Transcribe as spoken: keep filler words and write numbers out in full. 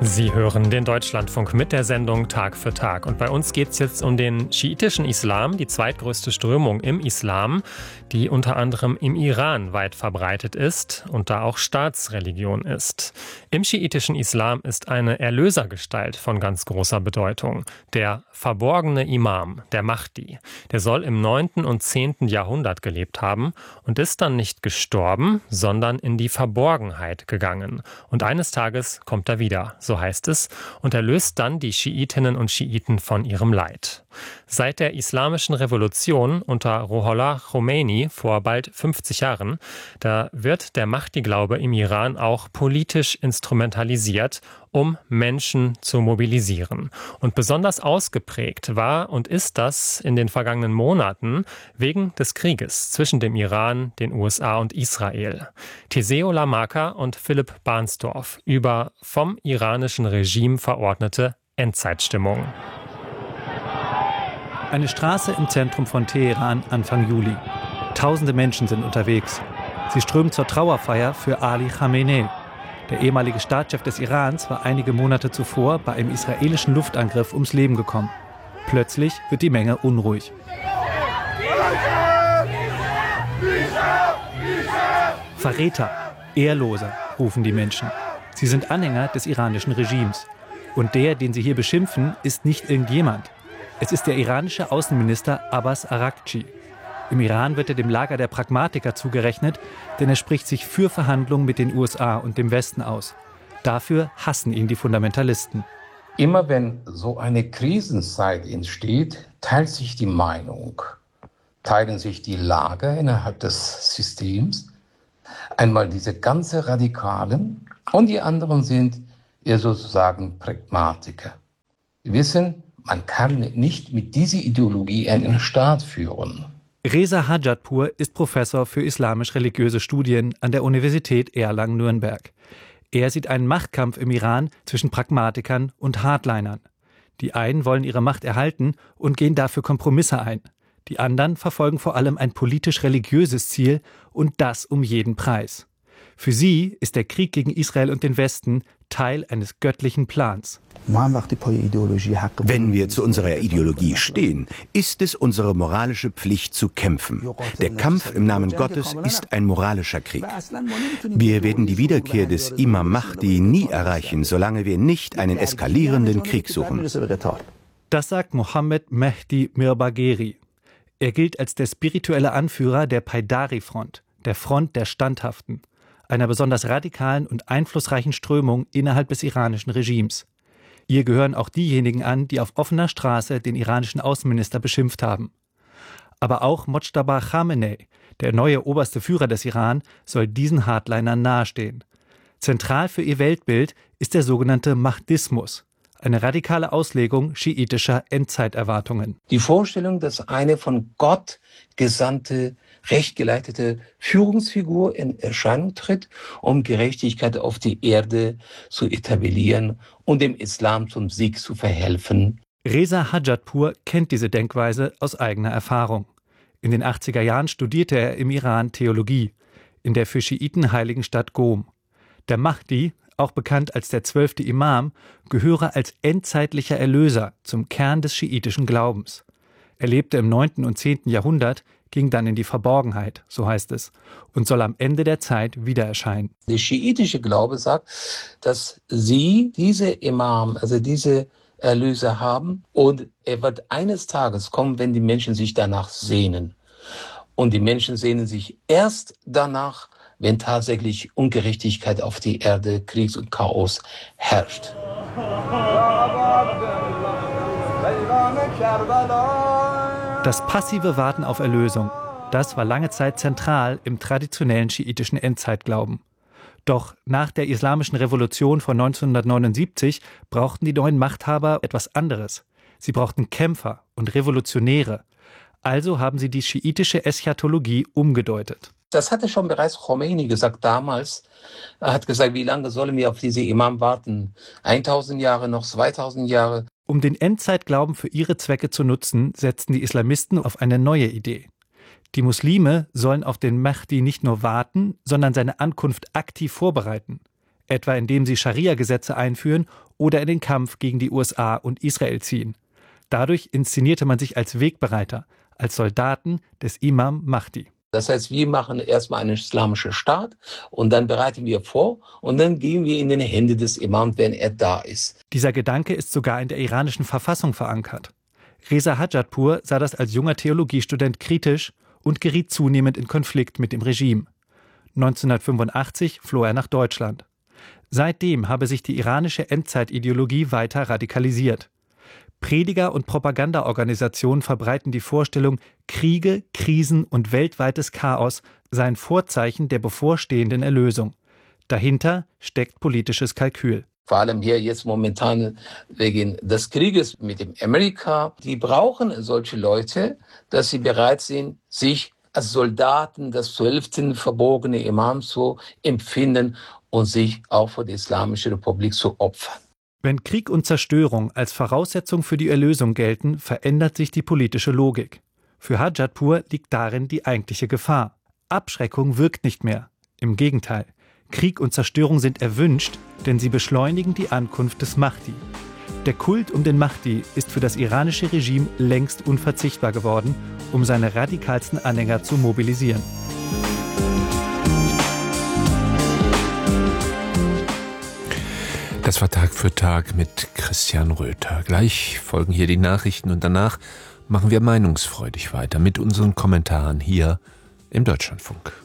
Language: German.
Sie hören den Deutschlandfunk mit der Sendung Tag für Tag. Und bei uns geht es jetzt um den schiitischen Islam, die zweitgrößte Strömung im Islam, die unter anderem im Iran weit verbreitet ist und da auch Staatsreligion ist. Im schiitischen Islam ist eine Erlösergestalt von ganz großer Bedeutung. Der verborgene Imam, der Mahdi. Der soll im neunten und zehnten Jahrhundert gelebt haben und ist dann nicht gestorben, sondern in die Verborgenheit gegangen. Und eines Tages kommt er wieder, so heißt es, und erlöst dann die Schiitinnen und Schiiten von ihrem Leid. Seit der Islamischen Revolution unter Ruhollah Khomeini vor bald fünfzig Jahren, da wird der Mahdi-Glaube im Iran auch politisch instrumentalisiert, um Menschen zu mobilisieren. Und besonders ausgeprägt war und ist das in den vergangenen Monaten wegen des Krieges zwischen dem Iran, den U S A und Israel. Teseo Lamaka und Philipp Barnsdorf über vom iranischen Regime verordnete Endzeitstimmung. Eine Straße im Zentrum von Teheran Anfang Juli. Tausende Menschen sind unterwegs. Sie strömen zur Trauerfeier für Ali Khamenei. Der ehemalige Staatschef des Irans war einige Monate zuvor bei einem israelischen Luftangriff ums Leben gekommen. Plötzlich wird die Menge unruhig. Verräter, Ehrloser, rufen die Menschen. Sie sind Anhänger des iranischen Regimes. Und der, den sie hier beschimpfen, ist nicht irgendjemand. Es ist der iranische Außenminister Abbas Araghchi. Im Iran wird er dem Lager der Pragmatiker zugerechnet, denn er spricht sich für Verhandlungen mit den U S A und dem Westen aus. Dafür hassen ihn die Fundamentalisten. Immer wenn so eine Krisenzeit entsteht, teilt sich die Meinung, teilen sich die Lager innerhalb des Systems. Einmal diese ganze Radikalen und die anderen sind eher sozusagen Pragmatiker. Wir wissen, man kann nicht mit dieser Ideologie einen Staat führen. Reza Hajatpur ist Professor für islamisch-religiöse Studien an der Universität Erlangen-Nürnberg. Er sieht einen Machtkampf im Iran zwischen Pragmatikern und Hardlinern. Die einen wollen ihre Macht erhalten und gehen dafür Kompromisse ein. Die anderen verfolgen vor allem ein politisch-religiöses Ziel und das um jeden Preis. Für sie ist der Krieg gegen Israel und den Westen Teil eines göttlichen Plans. Wenn wir zu unserer Ideologie stehen, ist es unsere moralische Pflicht zu kämpfen. Der Kampf im Namen Gottes ist ein moralischer Krieg. Wir werden die Wiederkehr des Imam Mahdi nie erreichen, solange wir nicht einen eskalierenden Krieg suchen. Das sagt Mohammed Mehdi Mirbagheri. Er gilt als der spirituelle Anführer der Paidari-Front, der Front der Standhaften, einer besonders radikalen und einflussreichen Strömung innerhalb des iranischen Regimes. Ihr gehören auch diejenigen an, die auf offener Straße den iranischen Außenminister beschimpft haben. Aber auch Mojtaba Khamenei, der neue oberste Führer des Iran, soll diesen Hardlinern nahestehen. Zentral für ihr Weltbild ist der sogenannte Mahdismus, eine radikale Auslegung schiitischer Endzeiterwartungen. Die Vorstellung, dass eine von Gott gesandte, rechtgeleitete Führungsfigur in Erscheinung tritt, um Gerechtigkeit auf die Erde zu etablieren und dem Islam zum Sieg zu verhelfen. Reza Hajatpur kennt diese Denkweise aus eigener Erfahrung. In den achtziger Jahren studierte er im Iran Theologie, in der für Schiiten heiligen Stadt Qom. Der Mahdi, auch bekannt als der zwölfte Imam, gehöre als endzeitlicher Erlöser zum Kern des schiitischen Glaubens. Er lebte im neunten und zehnten Jahrhundert, ging dann in die Verborgenheit, so heißt es, und soll am Ende der Zeit wieder erscheinen. Der schiitische Glaube sagt, dass sie diese Imam, also diese Erlöser haben und er wird eines Tages kommen, wenn die Menschen sich danach sehnen. Und die Menschen sehnen sich erst danach, wenn tatsächlich Ungerechtigkeit auf die Erde, Krieg und Chaos herrscht. Das passive Warten auf Erlösung, das war lange Zeit zentral im traditionellen schiitischen Endzeitglauben. Doch nach der Islamischen Revolution von neunzehnhundertneunundsiebzig brauchten die neuen Machthaber etwas anderes. Sie brauchten Kämpfer und Revolutionäre. Also haben sie die schiitische Eschatologie umgedeutet. Das hatte schon bereits Khomeini gesagt damals. Er hat gesagt, wie lange sollen wir auf diese Imam warten? tausend Jahre, noch zweitausend Jahre. Um den Endzeitglauben für ihre Zwecke zu nutzen, setzten die Islamisten auf eine neue Idee. Die Muslime sollen auf den Mahdi nicht nur warten, sondern seine Ankunft aktiv vorbereiten. etwa indem sie Scharia-Gesetze einführen oder in den Kampf gegen die U S A und Israel ziehen. Dadurch inszenierte man sich als Wegbereiter, als Soldaten des Imam Mahdi. Das heißt, wir machen erstmal einen islamischen Staat und dann bereiten wir vor und dann gehen wir in die Hände des Imams, wenn er da ist. Dieser Gedanke ist sogar in der iranischen Verfassung verankert. Reza Hajatpur sah das als junger Theologiestudent kritisch und geriet zunehmend in Konflikt mit dem Regime. neunzehnhundertfünfundachtzig floh er nach Deutschland. Seitdem habe sich die iranische Endzeitideologie weiter radikalisiert. Prediger und Propagandaorganisationen verbreiten die Vorstellung, Kriege, Krisen und weltweites Chaos seien Vorzeichen der bevorstehenden Erlösung. Dahinter steckt politisches Kalkül. Vor allem hier jetzt momentan wegen des Krieges mit dem Amerika. Die brauchen solche Leute, dass sie bereit sind, sich als Soldaten des zwölften verbogenen Imams zu empfinden und sich auch für die Islamische Republik zu opfern. Wenn Krieg und Zerstörung als Voraussetzung für die Erlösung gelten, verändert sich die politische Logik. Für Hajatpur liegt darin die eigentliche Gefahr. Abschreckung wirkt nicht mehr. Im Gegenteil, Krieg und Zerstörung sind erwünscht, denn sie beschleunigen die Ankunft des Mahdi. Der Kult um den Mahdi ist für das iranische Regime längst unverzichtbar geworden, um seine radikalsten Anhänger zu mobilisieren. Das war Tag für Tag mit Christian Röther. Gleich folgen hier die Nachrichten und danach machen wir meinungsfreudig weiter mit unseren Kommentaren hier im Deutschlandfunk.